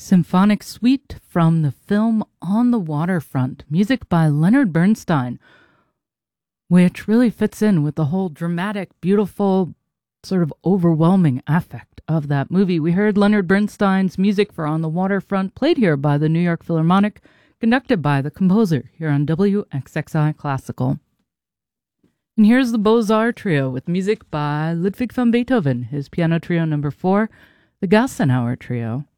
Symphonic Suite from the film On the Waterfront, music by Leonard Bernstein, which really fits in with the whole dramatic, beautiful, sort of overwhelming affect of that movie. We heard Leonard Bernstein's music for On the Waterfront, played here by the New York Philharmonic, conducted by the composer here on WXXI Classical. And here's the Beaux-Arts Trio with music by Ludwig van Beethoven, his Piano Trio No. 4, the Gassenhauer Trio,